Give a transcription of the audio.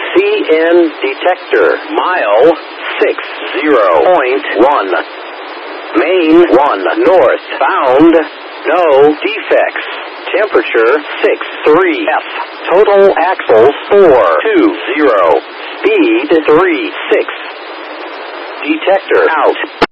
CN detector. Mile 60.1. Main 1 northbound. No defects. Temperature 63 F. Total axles 420. Speed 36. Detector out.